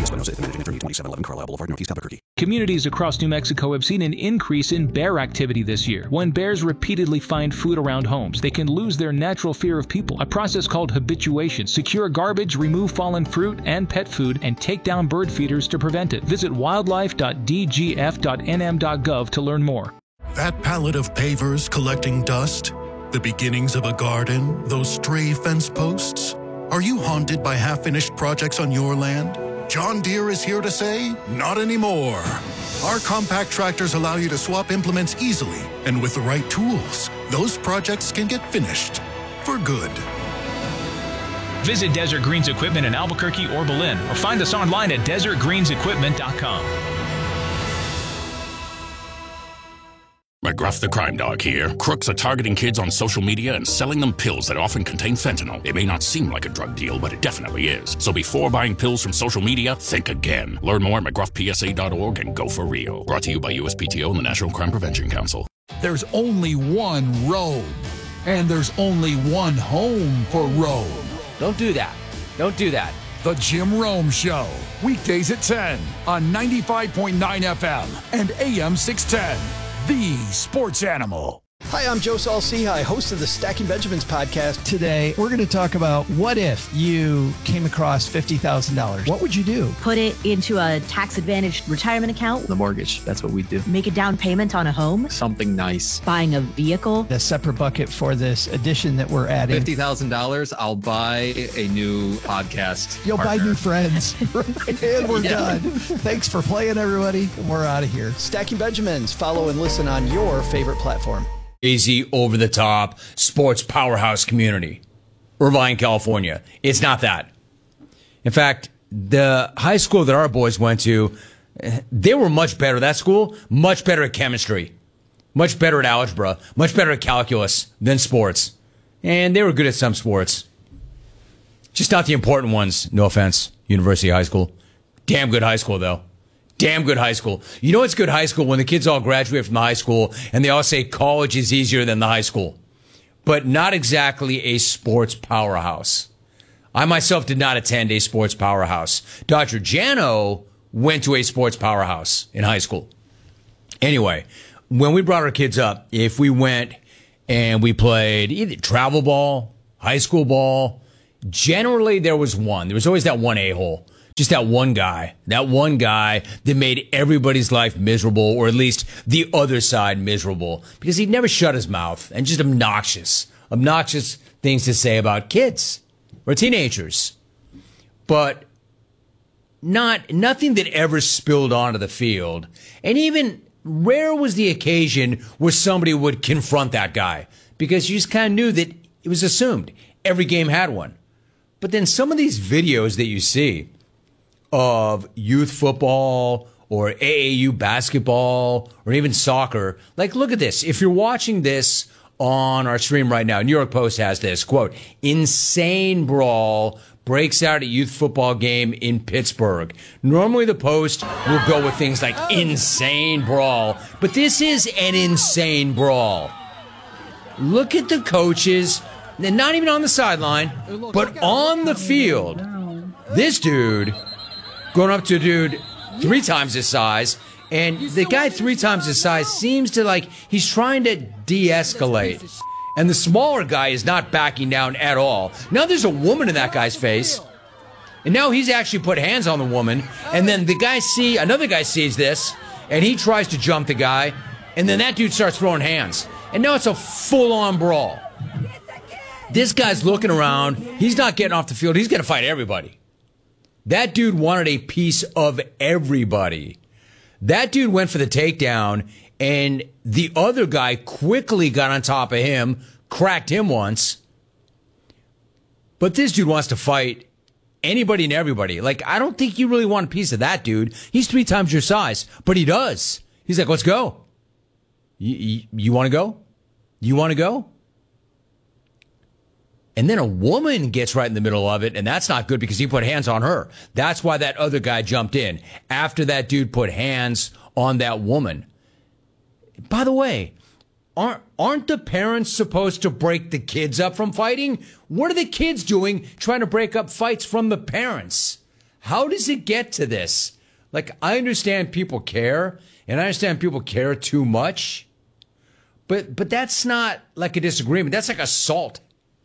Espinosa, the managing attorney, 2711 Carlisle Boulevard, Northeast Albuquerque. Communities across New Mexico have seen an increase in bear activity this year. When bears repeatedly find food around homes, they can lose their natural fear of people. A process called habituation. Secure garbage, remove fallen fruit and pet food, and take down bird feeders to prevent it. Visit wildlife.dgf.nm.gov to learn more. That pallet of pavers collecting dust? The beginnings of a garden? Those stray fence posts? Are you haunted by half-finished projects on your land? John Deere is here to say, not anymore. Our compact tractors allow you to swap implements easily, and with the right tools, those projects can get finished for good. Visit Desert Greens Equipment in Albuquerque or Belen, or find us online at desertgreensequipment.com. McGruff the Crime Dog here. Crooks are targeting kids on social media and selling them pills that often contain fentanyl. It may not seem like a drug deal, but it definitely is. So before buying pills from social media, think again. Learn more at McGruffPSA.org and go for real. Brought to you by USPTO and the National Crime Prevention Council. There's only one Rome, and there's only one home for Rome. Don't do that. Don't do that. The Jim Rome Show, weekdays at 10 on 95.9 FM and AM 610. The Sports Animal. Hi, I'm Joe Saul-Sehy, host of the Stacking Benjamins podcast. Today, we're going to talk about what if you came across $50,000. What would you do? Put it into a tax-advantaged retirement account. The mortgage, that's what we do. Make a down payment on a home. Something nice. Buying a vehicle. A separate bucket for this addition that we're adding. $50,000, I'll buy a new podcast You'll partner. buy new friends. And we're done. Thanks for playing, everybody. We're out of here. Stacking Benjamins. Follow and listen on your favorite platform. Easy, over-the-top sports powerhouse community. Irvine, California. It's not that. In fact, the high school that our boys went to, they were much better. That school, much better at chemistry, much better at algebra, much better at calculus than sports. And they were good at some sports. Just not the important ones, no offense, University High School. Damn good high school, though. Damn good high school. You know it's good high school when the kids all graduate from the high school and they all say college is easier than the high school. But not exactly a sports powerhouse. I myself did not attend a sports powerhouse. Dr. Jano went to a sports powerhouse in high school. Anyway, when we brought our kids up, if we went and we played either travel ball, high school ball, generally there was one. There was always that one a-hole. Just that one guy that made everybody's life miserable, or at least the other side miserable, because he'd never shut his mouth, and just obnoxious things to say about kids or teenagers. But nothing that ever spilled onto the field. And even rare was the occasion where somebody would confront that guy, because you just kind of knew that it was assumed every game had one. But then some of these videos that you see of youth football or AAU basketball or even soccer. Like, look at this. If you're watching this on our stream right now, New York Post has this, quote, insane brawl breaks out at youth football game in Pittsburgh. Normally the Post will go with things like insane brawl, but this is an insane brawl. Look at the coaches, and not even on the sideline, but on the field. This dude going up to a dude 3 times his size, and the guy 3 times his size seems to he's trying to de-escalate. And the smaller guy is not backing down at all. Now there's a woman in that guy's face, and now he's actually put hands on the woman, and then another guy sees this, and he tries to jump the guy, and then that dude starts throwing hands. And now it's a full-on brawl. This guy's looking around. He's not getting off the field. He's going to fight everybody. That dude wanted a piece of everybody. That dude went for the takedown, and the other guy quickly got on top of him, cracked him once. But this dude wants to fight anybody and everybody. I don't think you really want a piece of that dude. He's 3 times your size, but he does. He's like, let's go. You want to go? You want to go? And then a woman gets right in the middle of it, and that's not good because he put hands on her. That's why that other guy jumped in, after that dude put hands on that woman. By the way, aren't the parents supposed to break the kids up from fighting? What are the kids doing trying to break up fights from the parents? How does it get to this? Like, I understand people care, and I understand people care too much, but that's not like a disagreement. That's like assault.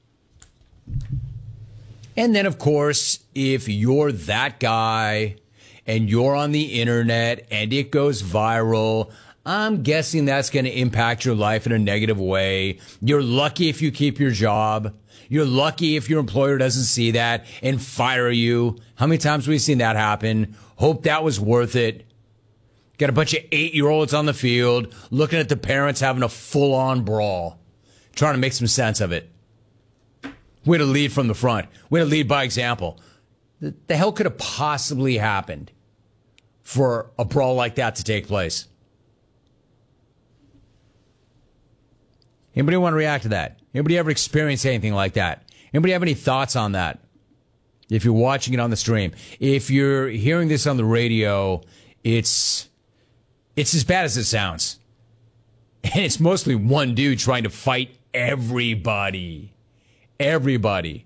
And then, of course, if you're that guy and you're on the internet and it goes viral, I'm guessing that's going to impact your life in a negative way. You're lucky if you keep your job. You're lucky if your employer doesn't see that and fire you. How many times have we seen that happen? Hope that was worth it. Got a bunch of 8-year-olds on the field looking at the parents having a full-on brawl, trying to make some sense of it. Way to lead from the front. Way to lead by example. The hell could have possibly happened for a brawl like that to take place? Anybody want to react to that? Anybody ever experienced anything like that? Anybody have any thoughts on that? If you're watching it on the stream, if you're hearing this on the radio, it's as bad as it sounds. And it's mostly one dude trying to fight everybody. Everybody.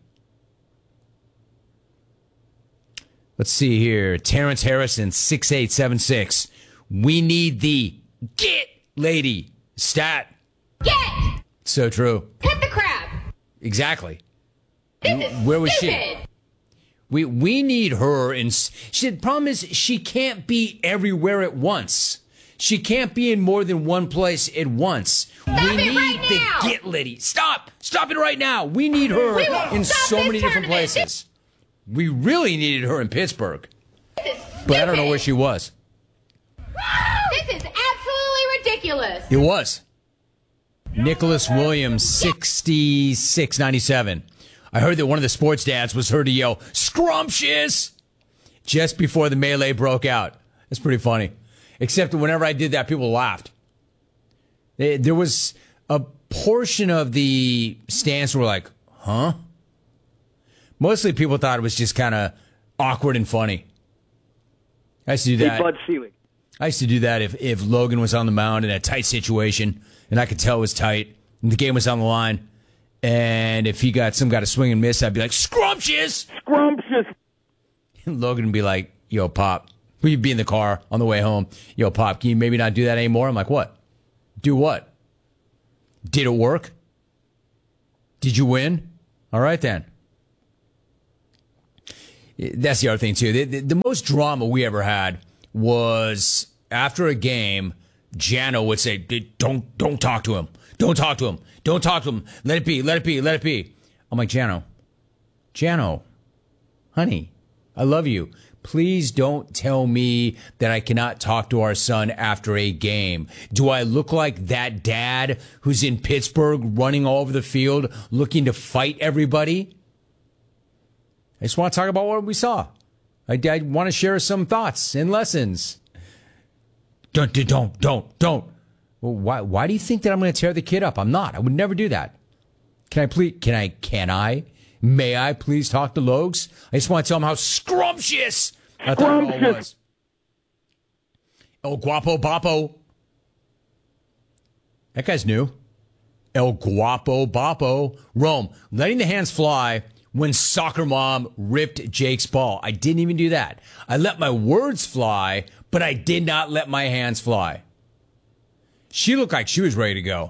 Let's see here. Terrence Harrison, 6876. We need the get lady stat. Get! So true. Hit the crap. Exactly. This is Where was stupid. she? We need her. The problem is she can't be everywhere at once. She can't be in more than one place at once. Stop we it need right the now. get lady. Stop it right now. We need her in so many different places. We really needed her in Pittsburgh. But I don't know where she was. This is absolutely ridiculous. It was. Nicholas Williams, 6697. I heard that one of the sports dads was heard to yell, "Scrumptious!" just before the melee broke out. That's pretty funny. Except that whenever I did that, people laughed. There was a portion of the stands were like, huh? Mostly people thought it was just kind of awkward and funny. I used to do that. Bud Selig. I used to do that if Logan was on the mound in a tight situation, and I could tell it was tight, and the game was on the line, and if he got some kind of swing and miss, I'd be like, "Scrumptious! Scrumptious!" And Logan would be like, "Yo, Pop," we'd be in the car on the way home. "Yo, Pop, can you maybe not do that anymore?" I'm like, "What? Do what? Did it work? Did you win? All right, then." That's the other thing, too. The most drama we ever had was after a game, Jano would say, don't talk to him. Don't talk to him. Don't talk to him. Let it be. Let it be. Let it be. I'm like, Jano, honey, I love you. Please don't tell me that I cannot talk to our son after a game. Do I look like that dad who's in Pittsburgh running all over the field looking to fight everybody? I just want to talk about what we saw. I want to share some thoughts and lessons. Don't. Well, why do you think that I'm going to tear the kid up? I'm not. I would never do that. May I please talk to Logs? I just want to tell him how scrumptious I thought it all was. El Guapo Bapo. That guy's new. El Guapo Bapo. Rome, letting the hands fly when Soccer Mom ripped Jake's ball. I didn't even do that. I let my words fly, but I did not let my hands fly. She looked like she was ready to go.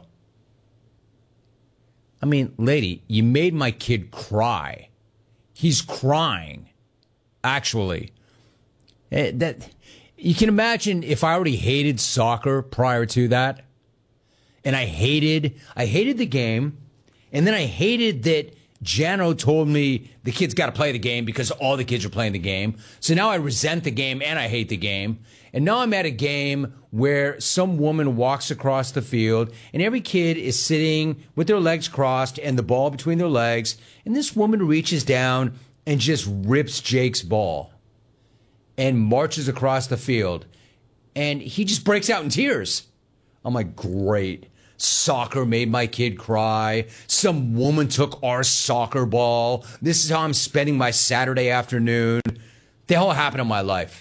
I mean, lady, you made my kid cry. He's crying, actually. That you can imagine if I already hated soccer prior to that, and I hated the game, and then I hated that Jano told me the kids got to play the game because all the kids are playing the game. So now I resent the game and I hate the game. And now I'm at a game where some woman walks across the field and every kid is sitting with their legs crossed and the ball between their legs. And this woman reaches down and just rips Jake's ball and marches across the field. And he just breaks out in tears. I'm like, great. Soccer made my kid cry. Some woman took our soccer ball. This is how I'm spending my Saturday afternoon. They all happened in my life.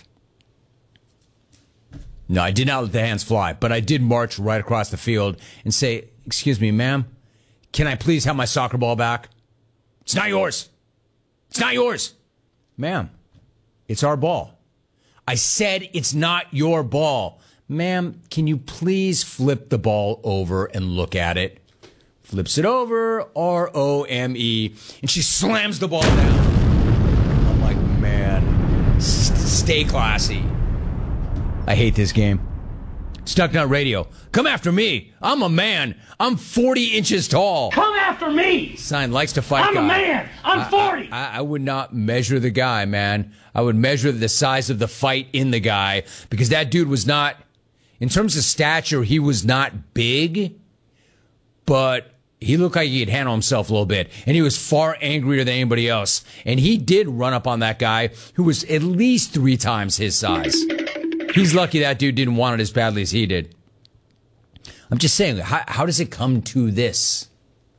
No, I did not let the hands fly, but I did march right across the field and say, "Excuse me, ma'am, can I please have my soccer ball back? It's not yours. It's not yours. Ma'am, It's our ball. I said it's not your ball. Ma'am, can you please flip the ball over and look at it? Flips it over, R-O-M-E, and she slams the ball down. I'm like, man, stay classy. I hate this game. Stucknut Radio. Come after me. I'm a man. I'm 40 inches tall. Come after me. Sign likes to fight I'm guy. a man. I'm 40. I would not measure the guy, man. I would measure the size of the fight in the guy, because that dude was not, in terms of stature, he was not big, but he looked like he could handle himself a little bit, and he was far angrier than anybody else. And he did run up on that guy who was at least 3 times his size. He's lucky that dude didn't want it as badly as he did. I'm just saying, how does it come to this?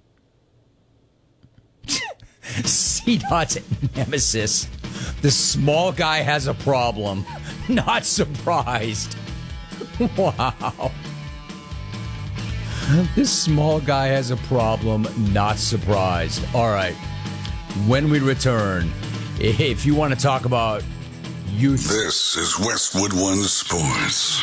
C-Dot's nemesis. The small guy has a problem. Not surprised. Wow. This small guy has a problem. Not surprised. All right. When we return, if you want to talk about youth. This is Westwood One Sports.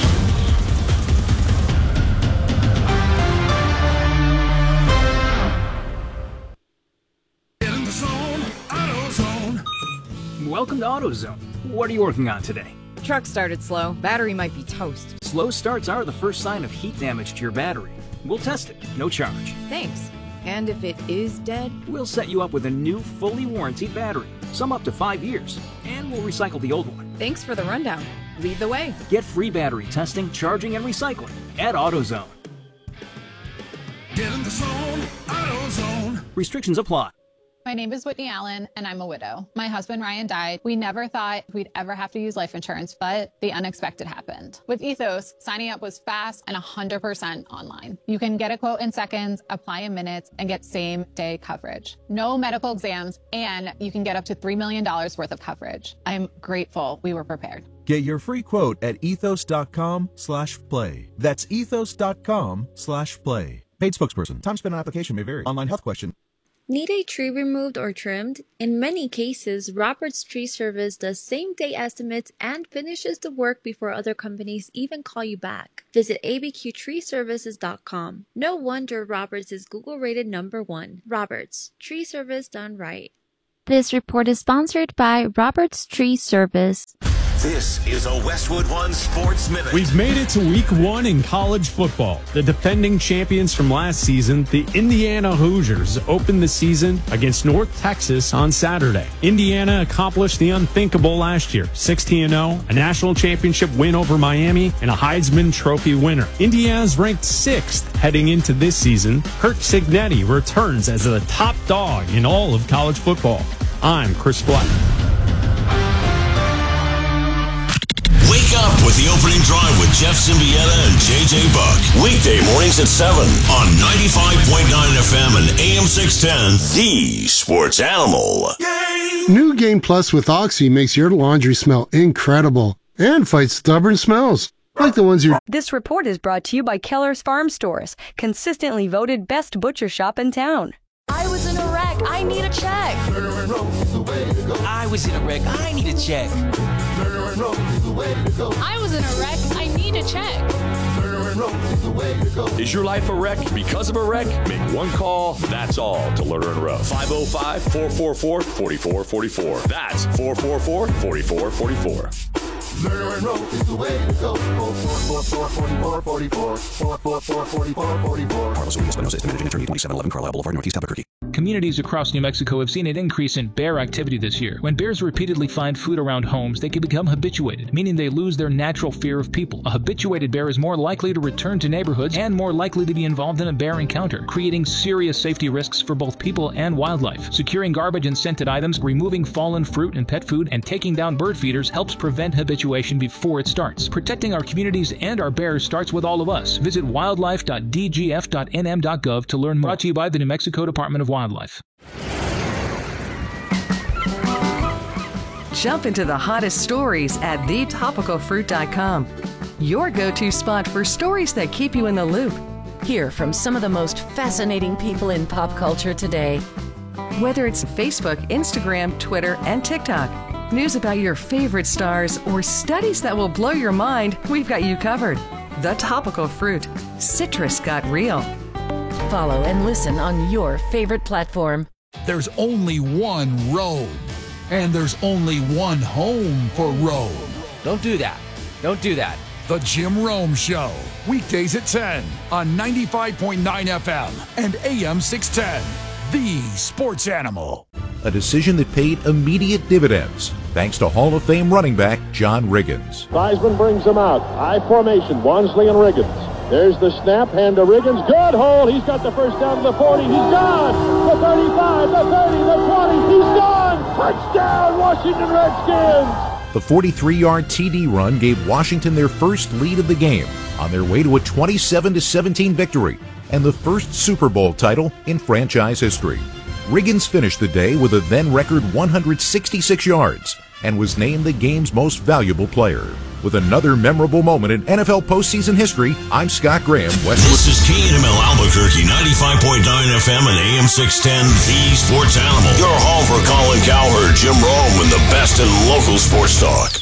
Get in the zone, AutoZone. Welcome to AutoZone. What are you working on today? Truck started slow. Battery might be toast. Slow starts are the first sign of heat damage to your battery. We'll test it, no charge. Thanks. And if it is dead? We'll set you up with a new, fully warranted battery, some up to 5 years, and we'll recycle the old one. Thanks for the rundown. Lead the way. Get free battery testing, charging, and recycling at AutoZone. Get in the zone, AutoZone. Restrictions apply. My name is Whitney Allen, and I'm a widow. My husband, Ryan, died. We never thought we'd ever have to use life insurance, but the unexpected happened. With Ethos, signing up was fast and 100% online. You can get a quote in seconds, apply in minutes, and get same-day coverage. No medical exams, and you can get up to $3 million worth of coverage. I'm grateful we were prepared. Get your free quote at ethos.com/play. That's ethos.com/play. Paid spokesperson. Time spent on application may vary. Online health question. Need a tree removed or trimmed? In many cases, Roberts Tree Service does same-day estimates and finishes the work before other companies even call you back. Visit abqtreeservices.com. No wonder Roberts is Google-rated #1. Roberts, tree service done right. This report is sponsored by Roberts Tree Service. This is a Westwood One Sports Minute. We've made it to week 1 in college football. The defending champions from last season, the Indiana Hoosiers, opened the season against North Texas on Saturday. Indiana accomplished the unthinkable last year, 16-0, a national championship win over Miami, and a Heisman Trophy winner. Indiana's ranked 6th heading into this season. Curt Cignetti returns as the top dog in all of college football. I'm Chris Black. Wake up with the opening drive with Jeff Symbieta and JJ Buck. Weekday mornings at 7 on 95.9 FM and AM 610, the sports animal. New Game Plus with Oxy makes your laundry smell incredible and fights stubborn smells, like the ones you're... This report is brought to you by Keller's Farm Stores, consistently voted best butcher shop in town. I was in a wreck. I need a check. I was in a wreck. I need a check. I was in a wreck. I need a check. Is your life a wreck because of a wreck? Make one call, that's all, to Lerner and Rowe. 505-444-4444. That's 444-4444. Lerner and Rowe is the way to go. 444-4444. Carlos Urias Espinosa is the managing attorney, 2711 Carlisle Boulevard, Northeast Albuquerque. Communities across New Mexico have seen an increase in bear activity this year. When bears repeatedly find food around homes, they can become habituated, meaning they lose their natural fear of people. A habituated bear is more likely to return to neighborhoods and more likely to be involved in a bear encounter, creating serious safety risks for both people and wildlife. Securing garbage and scented items, removing fallen fruit and pet food, and taking down bird feeders helps prevent habituation before it starts. Protecting our communities and our bears starts with all of us. Visit wildlife.dgf.nm.gov to learn more. Brought to you by the New Mexico Department of Wildlife. Jump into the hottest stories at thetopicalfruit.com. Your go-to spot for stories that keep you in the loop. Hear from some of the most fascinating people in pop culture today. Whether it's Facebook, Instagram, Twitter, and TikTok, news about your favorite stars, or studies that will blow your mind, we've got you covered. The Topical Fruit. Citrus got real. Follow and listen on your favorite platform. There's only one road, and there's only one home for Rome. Don't do that. Don't do that. The Jim Rome Show. Weekdays at 10 on 95.9 FM and AM 610. The Sports Animal. A decision that paid immediate dividends thanks to Hall of Fame running back John Riggins. Theismann brings him out. High formation, Wansley and Riggins. There's the snap, hand to Riggins. Good hold. He's got the first down to the 40. He's gone. The 35, the 30, the 20. He's gone. Touchdown, Washington Redskins. The 43-yard TD run gave Washington their first lead of the game on their way to a 27-17 victory and the first Super Bowl title in franchise history. Riggins finished the day with a then-record 166 yards and was named the game's most valuable player. With another memorable moment in NFL postseason history, I'm Scott Graham. This is KNML Albuquerque, 95.9 FM and AM 610, The Sports Animal. Your home for Colin Cowherd, Jim Rome, and the best in local sports talk.